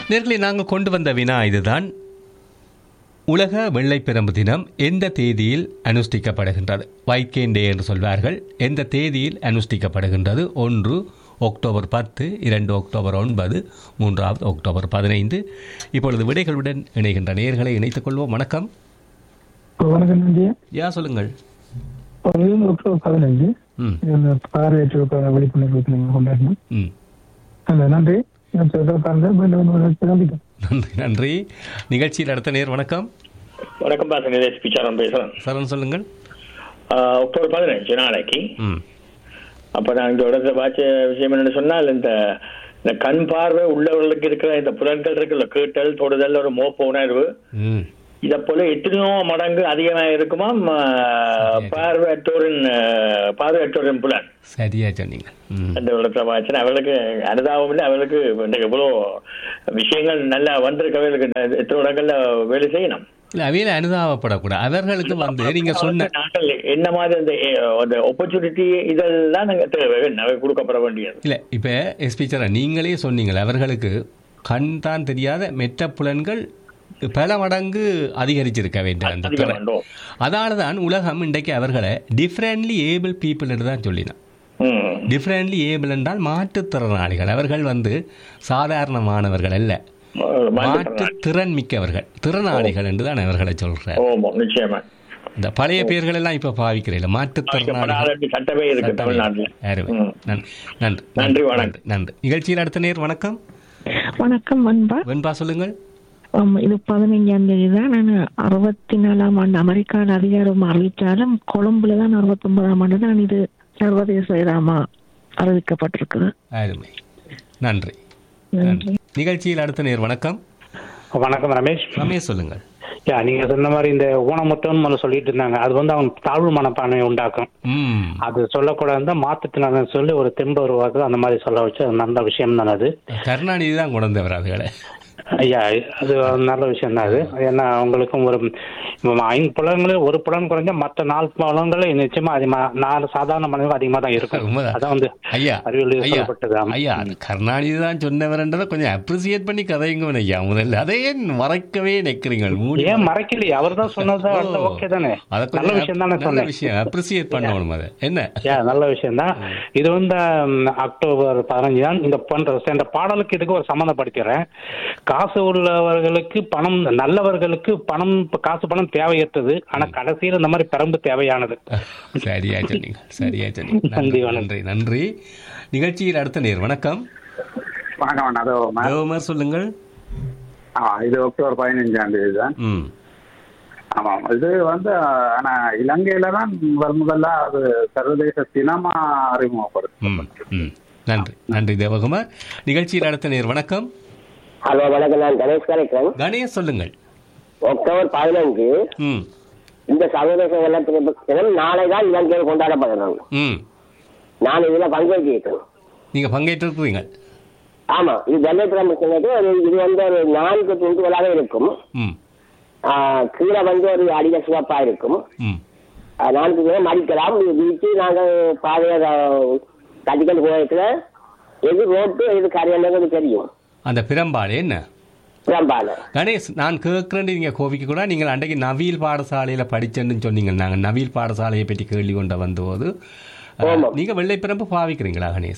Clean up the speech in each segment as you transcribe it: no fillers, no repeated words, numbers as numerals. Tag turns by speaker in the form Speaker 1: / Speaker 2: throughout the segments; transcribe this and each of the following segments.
Speaker 1: நேர்களை நாங்கள் கொண்டு வந்த வினா இதுதான். உலக வெள்ளைப்பிரம்பு தினம் எந்த தேதியில் அனுஷ்டிக்கப்படுகின்றது? ஒயிட் கேன் டே என்று சொல்வார்கள். எந்த தேதியில் அனுஷ்டிக்கப்படுகின்றது? 1 அக்டோபர் 10, 2 அக்டோபர் 9, 3 அக்டோபர் 15. இப்பொழுது விடைகளுடன் இணைகின்ற நேயர்களை இணைத்துக் கொள்வோம். வணக்கம்.
Speaker 2: வணக்கம் நன்றி.
Speaker 1: யா சொல்லுங்கள்.
Speaker 2: அக்டோபர் 15 பார்வையற்றோருக்கான விழிப்புணர்வு கொண்டாடணும். நன்றி.
Speaker 1: நன்றி நன்றி. நிகழ்ச்சியில் அடுத்த நேர். வணக்கம்.
Speaker 3: வணக்கம் பேசுறேன்.
Speaker 1: சரண் சொல்லுங்கள்.
Speaker 3: அக்டோபர் 15 நாளைக்கு. அப்ப நான் இந்த இடத்துல பார்த்த விஷயம் என்னன்னு சொன்னால், இந்த கண் பார்வை உள்ளவர்களுக்கு இருக்கிற இந்த புலன்கள் இருக்குல்ல, கேட்டல் தொடுதல் ஒரு மோப்ப உணர்வு, இதை போல எத்தனையோ மடங்கு அதிகமாக இருக்குமாம் பார்வையற்றோரின் புலன்.
Speaker 1: சரியா சொன்னீங்க.
Speaker 3: அந்த இடத்துல பார்த்து அவர்களுக்கு அனுதாபம் இல்லை, அவர்களுக்கு எவ்வளோ விஷயங்கள் நல்லா வந்திருக்கு, அவர்களுக்கு எத்தனை இடங்கள்ல வேலை செய்யணும்.
Speaker 1: இல்ல அவையில அனுதாபப்படக்கூடாது. அவர்களுக்கு வந்து நீங்க சொன்ன
Speaker 3: நாங்கள் என்ன மாதிரி அந்த ஆப்பர்ச்சுனிட்டி இதெல்லாம் நாங்கள் தேவை கொடுக்கப்பட வேண்டியது.
Speaker 1: இல்ல இப்ப எஸ்பீச்சரா நீங்களே சொன்னீங்களே, அவர்களுக்கு கண் தான் தெரியாத மெட்ட புலன்கள் பல மடங்கு அதிகரிச்சிருக்க வேண்டும். அதனாலதான் உலகம் இன்றைக்கு அவர்களை டிஃபரெண்ட்லி ஏபிள் பீப்புள் என்று தான் சொல்லினான். டிஃபரெண்ட்லி ஏபிள் என்றால் மாற்றுத்திறனாளிகள். அவர்கள் வந்து சாதாரணமானவர்கள் அல்ல, மாற்றுத்திறன் மிக்கவர்கள், திறனாளிகள் என்று தான் அவர்களை சொல்றார். இந்த பழைய பெயர்கள் எல்லாம் இப்ப பாவிக்கிறீங்க, மாற்றுத்திறனாளிகள். நன்றி. நிகழ்ச்சியில் அடுத்த நேர். வணக்கம்.
Speaker 4: வணக்கம்
Speaker 1: வெண்பா சொல்லுங்கள்.
Speaker 4: இது 15ஆம் தேதி தான். நான் 64ஆம் ஆண்டு அமெரிக்காவில் அதிகாரம் அறிவித்தாலும் கொழும்புல தான் 69ஆம் ஆண்டு தான் இது சர்வதேச இதாமா அறிவிக்கப்பட்டிருக்குது.
Speaker 1: அருமை. நன்றி. நிகழ்ச்சியில் அடுத்த நேர். வணக்கம்.
Speaker 5: வணக்கம் ரமேஷ்.
Speaker 1: ரமேஷ் சொல்லுங்கள்.
Speaker 5: நீங்க சொன்ன மாதிரி இந்த ஊனமுற்றோன்னு சொல்லிட்டு இருந்தாங்க, அது வந்து அவன் தாழ்வு மனப்பான்மையை உண்டாக்கும். அது சொல்லக்கூடாது, மாத்துத்தினால சொல்லி ஒரு தெம்பு உருவாக்குது. அந்த மாதிரி சொல்ல வச்சு அது நல்ல விஷயம் தானே. அது
Speaker 1: கருணாநிதி தான் கொண்டு வந்தவர் அதுகளை.
Speaker 5: ஐயா அது நல்ல விஷயம் தான் அது. ஏன்னா அவங்களுக்கும் ஒரு 5 புலன்களில் ஒரு புலன் குறைஞ்ச மற்ற 4 புலன்களும் நிச்சயமா அதிகமா 4 சாதாரண மனிதர்கள் அதிகமா தான் இருக்கும். அதான் வந்து அறிவியல் சொல்லப்பட்டது.
Speaker 1: ஐயா அது கருணாநிதி தான் சொன்னவர்ன்றதை கொஞ்சம் அப்ரிசியேட் பண்ணி கதைங்க ஐயா. முதல்ல அதையே மறைக்கவே நினைக்கிறீங்க.
Speaker 5: ஏன் மறைக்கலையே? அவர் தான் சொன்னது. ஓகே தானே, நல்ல விஷயம் தானே சொன்ன விஷயம்.
Speaker 1: அப்ரிசியேட் பண்ணணும். அது என்ன
Speaker 5: நல்ல விஷயம் தான். இது வந்து அக்டோபர் 15 தான். இந்த பாடலுக்கு இதுக்கு ஒரு சம்மந்தப்படுத்துறேன். காசு உள்ளவர்களுக்கு பணம், நல்லவர்களுக்கு பணம், காசு பணம் தேவையற்றது. ஆனா கடைசியில் இந்த மாதிரி பெரம்பு தேவையானது.
Speaker 1: சரியா சொன்னீங்க. நன்றி நன்றி. நிகழ்ச்சியில் அடுத்த நேர். வணக்கம்.
Speaker 6: வணக்கம்.
Speaker 1: சொல்லுங்கள்.
Speaker 6: இது அக்டோபர் 15ஆம் தேதி தான். ஆமாம், இது வந்து ஆனா இலங்கையில தான் முதல்ல அது சர்வதேச தினமா அறிமுகப்படுத்தும்.
Speaker 1: நன்றி தேவகுமார். நிகழ்ச்சியில் அடுத்த நேர். வணக்கம்.
Speaker 7: ஹலோ வணக்கம், நான் கணேஷ் கலைக்கிறேன்.
Speaker 1: கணேஷ் சொல்லுங்கள்.
Speaker 7: அக்டோபர் 15 இந்த சர்வதேச வெள்ளத்தினம் நாளை தான் இலங்கையில் கொண்டாடப்படுறாங்க. நான் இதுல பங்கேற்கிறேன்.
Speaker 1: நீங்க பங்கேற்றிருக்கிறீங்க?
Speaker 7: ஆமா, இது வெள்ளைப்பிரம்பு இது வந்து ஒரு 4 துண்டுகளாக இருக்கும். கீழே வந்து ஒரு அடிக சிவப்பா இருக்கும். 4 பேரும் மடிக்கலாம். வீட்டு நாங்கள் பாதைய கட்டிக்கல் போயிட்டு எது ரோட்டு எது கரையாண்டது தெரியும்.
Speaker 1: அந்த பிரம்பாடு என்ன கணேஷ், நான் கேட்கிறேன். நீங்க கோவிக்க கூட நீங்கள் அன்றைக்கு நவீல் பாடசாலையில படிச்சேன்னு சொன்னீங்க. நாங்கள் நவீல் பாடசாலையை பற்றி கேள்வி கொண்ட வந்தபோது நீங்க வெள்ளை பிரம்பு பாவிக்கிறீங்களா கணேஷ்?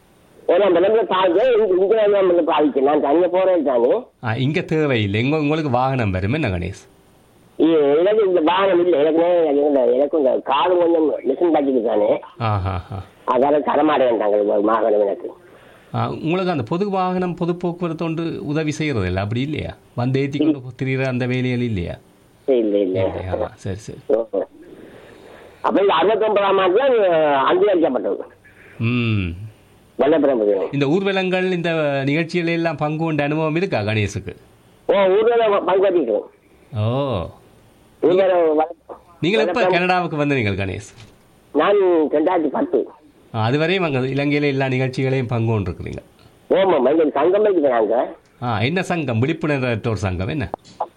Speaker 1: இங்க தேவையில்லை. உங்களுக்கு வாகனம் வரும் என்ன கணேஷ்?
Speaker 7: எனக்கு இந்த வாகனம் இல்லை. எனக்கு இந்த காது கொஞ்சம் மிஷின் பாக்கிட்டு தானே, அதால தரமாட்டேன் வாகனம். எனக்கு
Speaker 1: உங்களுக்கு அந்த பொது வாகனம், பொது போக்குவரத்து ஒன்று உதவி செய்யறது இல்லை அப்படி இல்லையா? வந்து ஏற்றி கொண்டு திரிகிற அந்த வேலைகள் இல்லையா? சரி.
Speaker 7: அப்ப 69ஆம் ஆண்டு அங்கீகரிக்கப்பட்டது.
Speaker 1: இந்த ஊர்வலங்கள், இந்த நிகழ்ச்சிகள் எல்லாம் பங்கு கொண்ட அனுபவம் இருக்கா கணேசுக்கு?
Speaker 7: ஊர்வலம் பங்கேற்கிறோம்.
Speaker 1: நீங்கள் எப்ப கனடாவுக்கு வந்தீங்க கணேஷ்?
Speaker 7: நான் 2010.
Speaker 1: அதுவரையும் அங்கே இலங்கையில எல்லா நிகழ்ச்சிகளையும் பங்கு கொண்டு இருக்கிறீங்க?
Speaker 7: சங்கம் இருக்கிறாங்க.
Speaker 1: என்ன சங்கம்? விழிப்புணர்வற்றோர் சங்கம். என்ன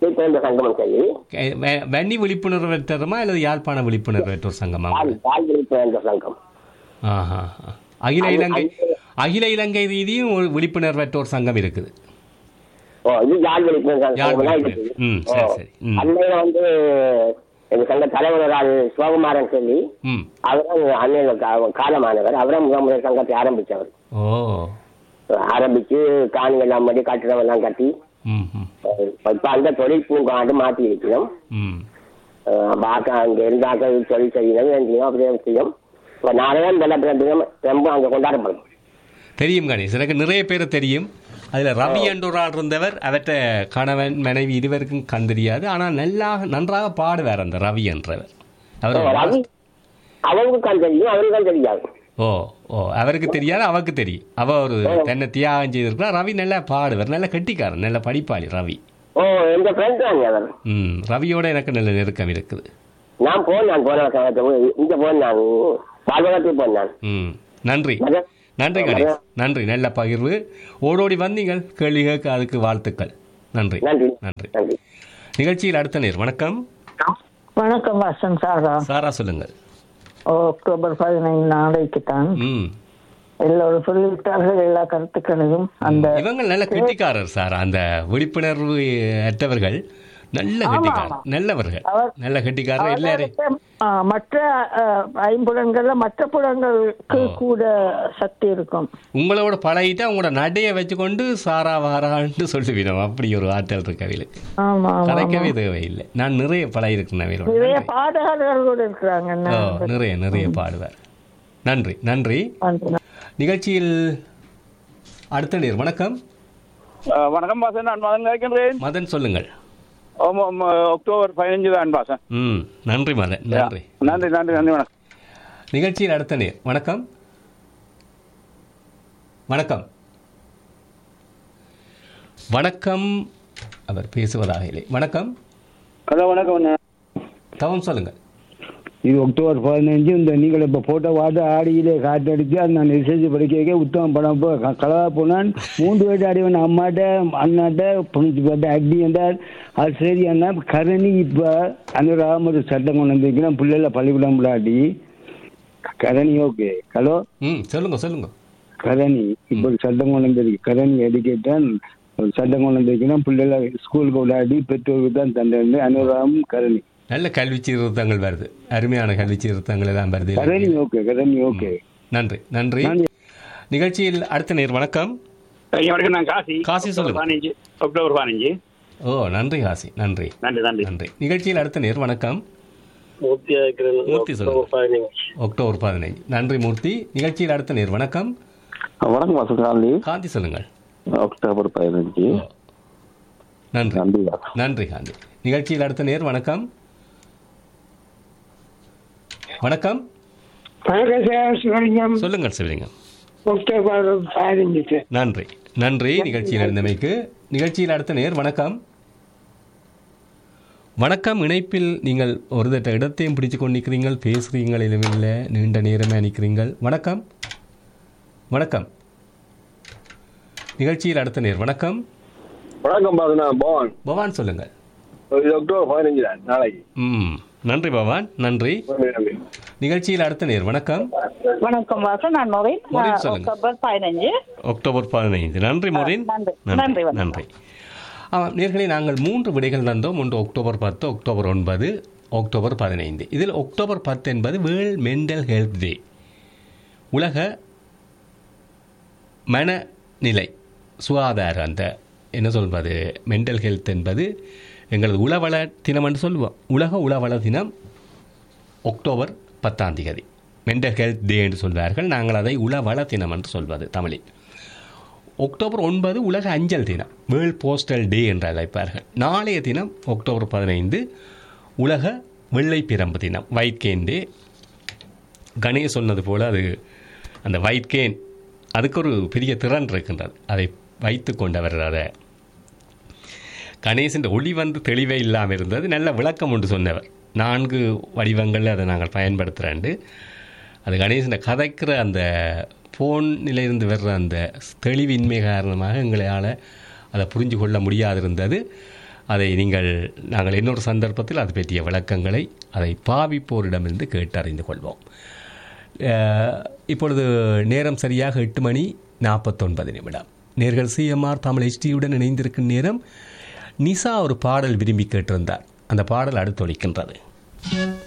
Speaker 1: வன்னி விழிப்புணர்வற்றமா அல்லது யாழ்ப்பாண விழிப்புணர்வற்றோர் சங்கமா? அகில இலங்கை ரீதியும் ஒரு விழிப்புணர்வற்றோர் சங்கம் இருக்குது.
Speaker 7: இது யாழ் விழிப்புணர்வு. அன்னையில வந்து எங்க சங்க தலைவர் சிவகுமாரன் சொல்லி அவரும் அண்ணன் காலமானவர். அவரும் முதல் சங்கத்தை ஆரம்பிச்சவர். ஆரம்பிச்சு காணிகள் எல்லாம் பண்ணி கட்டிடம் எல்லாம் கட்டி இப்ப அந்த தொழில் பூங்காண்டு மாற்றி இருக்கிறோம். அங்க இருந்தாக்க தொழில் செய்யணும் அப்படியே செய்யும். இப்ப நாளையும் தினம் ரொம்ப அங்க கொண்டாடப்படும்.
Speaker 1: தெரியும் கணேஷ், எனக்கு நிறைய பேர் தெரியும். அதில் ரவி என்ற ஒரு ஆள் இருந்தவர். அவற்றை கணவன் மனைவி இருவருக்கும் கண் தெரியாது. ஆனால் நன்றாக பாடுவார் அந்த ரவி என்றவர்.
Speaker 7: அவருக்கு கண் தெரியும், அவருக்கு கண் தெரியாது.
Speaker 1: அவருக்கு தெரியாது, அவருக்கு தெரியும். அவ ஒரு தன்னை தியாகம் செய்திருக்கிறார். ரவி நல்லா பாடுவார், நல்ல கெட்டிக்காரன், நல்ல படிப்பாளி ரவி. ரவியோட எனக்கு நல்ல நெருக்கம் இருக்குது. நன்றி நன்றி கணேஷ், நன்றி. நல்ல பகிர்வு. ஓடோடி வந்தீங்கள், கேள்வி கேட்க அதுக்கு வாழ்த்துக்கள். நன்றி நன்றி. நிகழ்ச்சியில் அடுத்த நேர். வணக்கம்.
Speaker 8: வணக்கம் வாசன்.
Speaker 1: சாரா சொல்லுங்கள்.
Speaker 8: அக்டோபர் 15 நாளைக்கு தான் எல்லோரும் சொல்லிவிட்டார்கள் எல்லா கருத்துக்களையும். அந்த
Speaker 1: இவங்க நல்ல கெட்டிக்காரர் சார். அந்த விழிப்புணர்வு அற்றவர்கள் நல்ல கெட்டிக்காரர், நல்லவர்கள், நல்ல கெட்டிக்காரர். எல்லாரும்
Speaker 8: மற்ற ஐம்புலன்கள்ல மற்ற புலங்களுக்கு கூட சக்தி இருக்கும்.
Speaker 1: உங்களோட பழகிட்டு அவங்களோட நடையை வச்சுக்கொண்டு சாரா வாரான்னு சொல்லுவீங்க. அப்படி ஒரு ஆற்றல் இருக்கு அவைகளுக்கு. கலைக்கவே தேவையில்லை. நான் நிறைய பழகிருக்கேன் அவைகளோட.
Speaker 8: நிறைய பாடகர்கள் கூட இருக்கிறாங்க.
Speaker 1: நிறைய பாடுவார். நன்றி நன்றி. நிகழ்ச்சியில் அடுத்த நேர். வணக்கம்.
Speaker 9: வணக்கம் பாசன், நான் மதன் கேட்கின்றேன்.
Speaker 1: மதன் சொல்லுங்கள்.
Speaker 9: அக்டோபர் 15 தான் பாசன்.
Speaker 1: நன்றி மதன், நன்றி
Speaker 9: நன்றி நன்றி நன்றி. வணக்கம்.
Speaker 1: நிகழ்ச்சியில் அடுத்த நேர். வணக்கம். வணக்கம் வணக்கம். அவர் பேசுவதாக இல்லை. வணக்கம்.
Speaker 9: ஹலோ வணக்கம்.
Speaker 1: தவம் சொல்லுங்கள்.
Speaker 10: இது அக்டோபர் 15. இந்த நீங்கள் இப்போ போட்டோ வாட்டு ஆடியிலே காட்டடிச்சு அது நான் ரிசர்ச் படிக்க உத்தம படம் கலவா போனான் 3 வயது அடிவன் அம்மாட்ட அண்ணாட்ட புரிஞ்சு அடி என்றால் அது சரி. அண்ணா கரணி இப்போ அந்த ராமர் சட்டம் கொண்டு வந்திருக்கிறேன் பிள்ளைல பள்ளிக்கூடம் விளையாடி கரணி. ஓகே ஹலோ
Speaker 1: சொல்லுங்க.
Speaker 10: கரணி இப்போ ஒரு சட்டம் கொண்டு வந்திருக்கு. கரணி எடுக்கத்தான் ஒரு சட்டம் கொண்டு வந்திருக்கிறேன் பிள்ளைல ஸ்கூலுக்கு விளையாடி பெற்றோருக்கு தான் தண்டனை. அனுராம் கரணி.
Speaker 1: நல்ல கல்வி சீர்திருத்தங்கள் வருது. அருமையான கல்வி சீர்திருத்தங்கள் எல்லாம் வருது. நன்றி நன்றி. நிகழ்ச்சியில் அடுத்த நேர். வணக்கம்.
Speaker 9: நான்
Speaker 1: காசி சொல்லுங்க.
Speaker 9: அக்டோபர் 15.
Speaker 1: நன்றி காசி, நன்றி நன்றி நன்றி. நிகழ்ச்சியில் அடுத்த நேர். வணக்கம். மூர்த்தி சொல்லுங்க. அக்டோபர் 15. நன்றி மூர்த்தி. நிகழ்ச்சியில் அடுத்த நேர். வணக்கம்.
Speaker 11: வணக்கம்
Speaker 1: காந்தி சொல்லுங்கள்.
Speaker 11: அக்டோபர் 15.
Speaker 1: நன்றி நன்றி காந்தி. நிகழ்ச்சியில் அடுத்த நேர். வணக்கம். வணக்கம். சொல்லுங்கள் சிவலிங்கம். நன்றி நன்றி. நிகழ்ச்சியில் இருந்தமைக்கு. நிகழ்ச்சியில் அடுத்த நேர். வணக்கம். வணக்கம். இணைப்பில் நீங்கள் ஒரு தட்ட இடத்தையும் பிடிச்சு கொண்டிருக்கிறீர்கள். பேசுகிறீங்கள் இல்லை, நீண்ட நேரமே நிற்கிறீங்கள். வணக்கம். வணக்கம். நிகழ்ச்சியில் அடுத்த நேர். வணக்கம்.
Speaker 11: வணக்கம்
Speaker 1: பவான் சொல்லுங்கள்.
Speaker 11: அக்டோபர் 15 நாளைக்கு.
Speaker 1: நன்றி பவான், நன்றி. நிகழ்ச்சியில் அடுத்த நேர். வணக்கம்.
Speaker 12: வணக்கம் வாசன், நான் மொரின்.
Speaker 1: அக்டோபர் 15. நன்றி மொரின், நன்றி. நேர்களை நாங்கள் 3 விடைகள் தந்தோம். ஒன்று அக்டோபர் 10, அக்டோபர் 9, அக்டோபர் 15. இதில் அக்டோபர் 10 என்பது வேர்ல்ட் மென்டல் ஹெல்த் டே, உலக மனநிலை சுகாதார அந்த என்ன சொல்வது மென்டல் ஹெல்த் என்பது எங்களது உளவள தினம் என்று சொல்லுவோம். உலக உளவள தினம் அக்டோபர் 10 மென்டல் ஹெல்த் டே என்று சொல்வார்கள். நாங்கள் அதை உளவள தினம் என்று சொல்வது தமிழில். அக்டோபர் 9 உலக அஞ்சல் தினம், வேர்ல்ட் போஸ்டல் டே என்று அழைப்பார்கள். நாளைய தினம் அக்டோபர் 15 உலக வெள்ளை பிரம்பு தினம், ஒயிட் கேன் டே. கணேஷ் சொன்னது போல் அது அந்த ஒயிட் கேன் அதுக்கு ஒரு பெரிய திறன் இருக்கின்றது. அதை வைத்து கொண்டவர் அதை கணேசன் ஒளி தெளிவே இல்லாமல் இருந்தது. நல்ல விளக்கம் ஒன்று சொன்னவர். 4 வடிவங்களில் அதை நாங்கள் பயன்படுத்துகிறாண்டு. அது கணேசனை கதைக்கிற அந்த ஃபோனிலிருந்து வர்ற அந்த தெளிவின்மை காரணமாக எங்களால் அதை புரிஞ்சு கொள்ள முடியாது இருந்தது. அதை நாங்கள் இன்னொரு சந்தர்ப்பத்தில் அது பற்றிய விளக்கங்களை அதை பாவிப்போரிடமிருந்து கேட்டு அறிந்து கொள்வோம். இப்பொழுது நேரம் சரியாக 8:49. நேர்கள் சிஎம்ஆர் தமிழ் HDயுடன் இணைந்திருக்கும் நேரம் நிசா ஒரு பாடல் விரும்பி கேட்டிருந்தார். அந்த பாடல் அடுத்து ஒலிக்கின்றது.